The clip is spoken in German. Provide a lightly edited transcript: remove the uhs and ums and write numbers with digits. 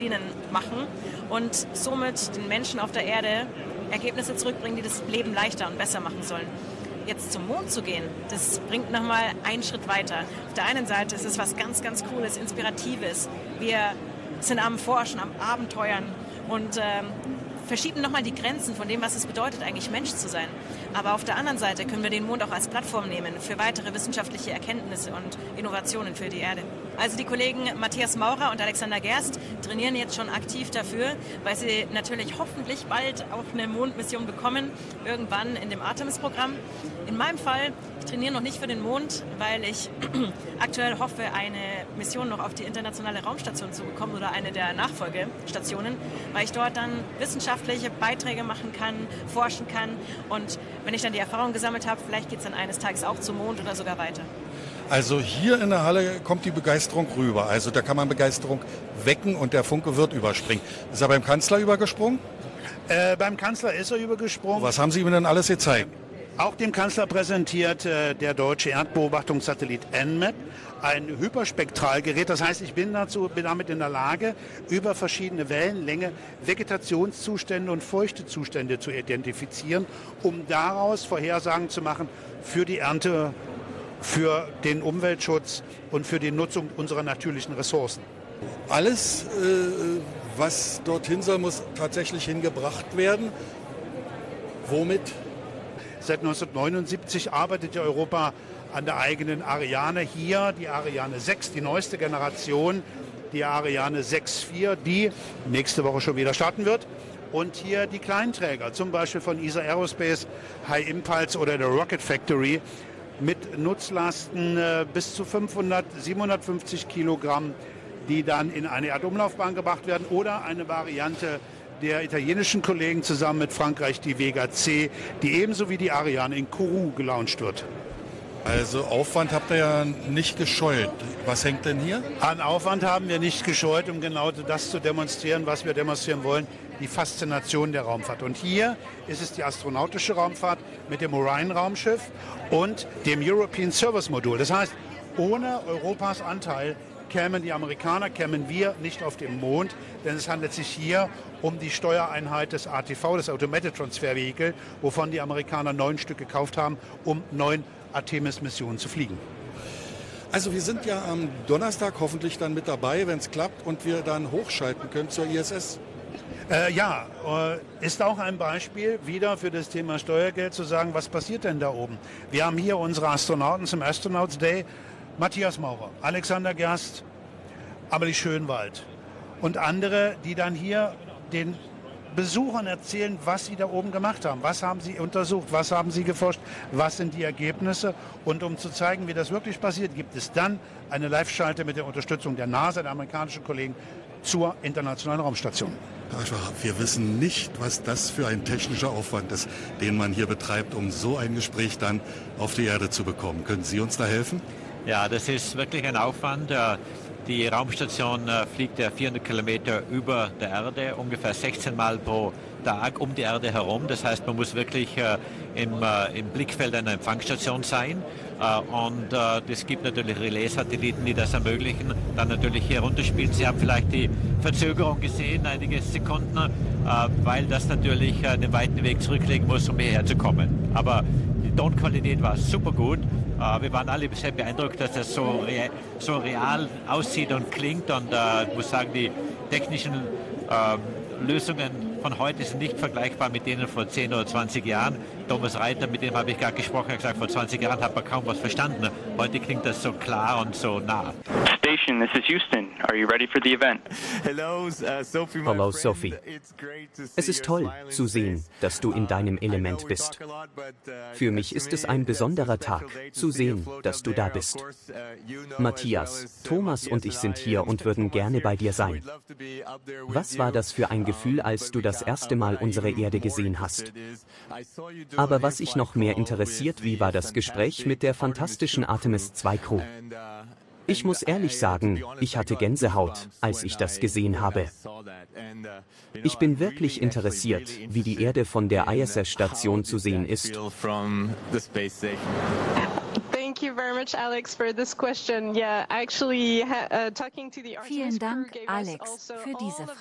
machen und somit den Menschen auf der Erde Ergebnisse zurückbringen, die das Leben leichter und besser machen sollen. Jetzt zum Mond zu gehen, das bringt nochmal einen Schritt weiter. Auf der einen Seite ist es was ganz, ganz Cooles, Inspiratives. Wir sind am Forschen, am Abenteuern und verschieben nochmal die Grenzen von dem, was es bedeutet, eigentlich Mensch zu sein. Aber auf der anderen Seite können wir den Mond auch als Plattform nehmen für weitere wissenschaftliche Erkenntnisse und Innovationen für die Erde. Also die Kollegen Matthias Maurer und Alexander Gerst trainieren jetzt schon aktiv dafür, weil sie natürlich hoffentlich bald auch eine Mondmission bekommen, irgendwann in dem Artemis-Programm. In meinem Fall, ich trainiere noch nicht für den Mond, weil ich aktuell hoffe, eine Mission noch auf die internationale Raumstation zu bekommen oder eine der Nachfolgestationen, weil ich dort dann wissenschaftliche Beiträge machen kann, forschen kann und wenn ich dann die Erfahrung gesammelt habe, vielleicht geht es dann eines Tages auch zum Mond oder sogar weiter. Also hier in der Halle kommt die Begeisterung rüber. Also da kann man Begeisterung wecken und der Funke wird überspringen. Ist er beim Kanzler übergesprungen? Beim Kanzler ist er übergesprungen. Was haben Sie ihm denn alles gezeigt? Auch dem Kanzler präsentiert der deutsche Erdbeobachtungssatellit EnMAP ein Hyperspektralgerät. Das heißt, ich bin damit in der Lage, über verschiedene Wellenlänge Vegetationszustände und Feuchtezustände zu identifizieren, um daraus Vorhersagen zu machen für die Ernte, für den Umweltschutz und für die Nutzung unserer natürlichen Ressourcen. Alles, was dorthin soll, muss tatsächlich hingebracht werden. Womit? Seit 1979 arbeitet ja Europa an der eigenen Ariane. Hier die Ariane 6, die neueste Generation, die Ariane 6.4, die nächste Woche schon wieder starten wird. Und hier die Kleinträger, zum Beispiel von ESA Aerospace, High Impulse oder der Rocket Factory, mit Nutzlasten bis zu 500, 750 Kilogramm, die dann in eine Erdumlaufbahn gebracht werden oder eine Variante der italienischen Kollegen zusammen mit Frankreich, die Vega C, die ebenso wie die Ariane in Kourou gelauncht wird. Also Aufwand habt ihr ja nicht gescheut. Was hängt denn hier? An Aufwand haben wir nicht gescheut, um genau das zu demonstrieren, was wir demonstrieren wollen, die Faszination der Raumfahrt. Und hier ist es die astronautische Raumfahrt mit dem Orion-Raumschiff und dem European Service Modul. Das heißt, ohne Europas Anteil kämen die Amerikaner, kämen wir nicht auf den Mond, denn es handelt sich hier um die Steuereinheit des ATV, des Automated Transfer Vehicle, wovon die Amerikaner 9 Stück gekauft haben, um 9 Artemis-Missionen zu fliegen. Also wir sind ja am Donnerstag hoffentlich dann mit dabei, wenn es klappt und wir dann hochschalten können zur ISS. Ist auch ein Beispiel wieder für das Thema Steuergeld zu sagen, was passiert denn da oben? Wir haben hier unsere Astronauten zum Astronauts Day, Matthias Maurer, Alexander Gerst, Amelie Schönwald und andere, die dann hier den Besuchern erzählen, was sie da oben gemacht haben. Was haben sie untersucht, was haben sie geforscht, was sind die Ergebnisse. Und um zu zeigen, wie das wirklich passiert, gibt es dann eine Live-Schalte mit der Unterstützung der NASA, der amerikanischen Kollegen, zur internationalen Raumstation. Wir wissen nicht, was das für ein technischer Aufwand ist, den man hier betreibt, um so ein Gespräch dann auf die Erde zu bekommen. Können Sie uns da helfen? Ja, das ist wirklich ein Aufwand. Die Raumstation fliegt 400 Kilometer über der Erde, ungefähr 16 Mal pro Tag um die Erde herum. Das heißt, man muss wirklich im Blickfeld einer Empfangsstation sein. Und es gibt natürlich Relais-Satelliten, die das ermöglichen, dann natürlich hier runterspielen. Sie haben vielleicht die Verzögerung gesehen, einige Sekunden, weil das natürlich einen weiten Weg zurücklegen muss, um hierher zu kommen. Aber die Tonqualität war super gut. Wir waren alle sehr beeindruckt, dass das so real aussieht und klingt. Und ich muss sagen, die technischen Lösungen von heute sind nicht vergleichbar mit denen vor 10 oder 20 Jahren. Thomas Reiter, mit dem habe ich gerade gesprochen, hat gesagt, vor 20 Jahren hat man kaum was verstanden. Heute klingt das so klar und so nah. Station, this is Houston. Are you ready for the event? Hallo Sophie. Es ist toll zu sehen, dass du in deinem Element bist. Für mich ist es ein besonderer Tag, zu sehen, dass du da bist. Matthias, Thomas und ich sind hier und würden gerne bei dir sein. Was war das für ein Gefühl, als du das erste Mal unsere Erde gesehen hast? Aber was ich noch mehr interessiert, wie war das Gespräch mit der fantastischen Artemis II Crew? Ich muss ehrlich sagen, ich hatte Gänsehaut, als ich das gesehen habe. Ich bin wirklich interessiert, wie die Erde von der ISS-Station zu sehen ist. Vielen Dank, Alex, für diese Frage.